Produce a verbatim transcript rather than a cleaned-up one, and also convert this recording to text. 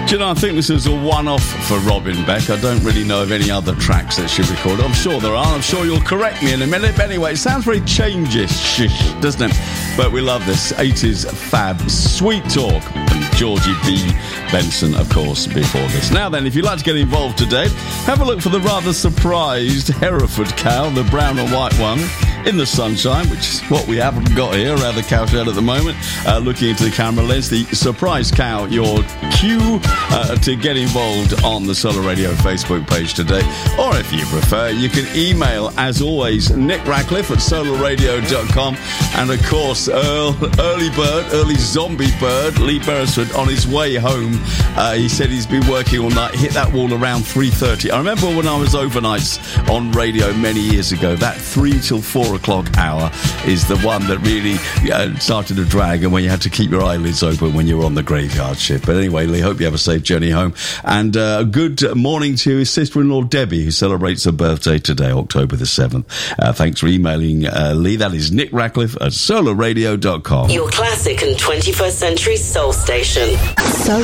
Do you know, I think this is a one-off for Robin Beck. I don't really know of any other tracks that she recorded. I'm sure there are. I'm sure you'll correct me in a minute. But anyway, it sounds very change-ish, doesn't it? But we love this. eighties fab, Sweet Talk. And Georgie B. Benson, of course, before this. Now then, if you'd like to get involved today, have a look for the rather surprised Hereford cow, the brown and white one, in the sunshine, which is what we haven't got here around the cowshed at the moment. Uh, looking into the camera lens, the surprise cow, your cue uh, to get involved on the Solar Radio Facebook page today. Or if you prefer, you can email, as always, Nick Radcliffe at solar radio dot com. And of course, Earl, early bird, early zombie bird, Lee Beresford, on his way home, uh, he said he's been working all night, hit that wall around three thirty. I remember when I was overnights on radio many years ago, that three till four o'clock hour is the one that really uh, started to drag, and when you had to keep your eyelids open when you were on the graveyard shift. But anyway, Lee, hope you have a safe journey home. And uh, good morning to his sister-in-law, Debbie, who celebrates her birthday today, October the seventh. Uh, thanks for emailing uh, Lee. That is Nick Radcliffe at solar radio dot com. Your classic and twenty-first century soul station. Solar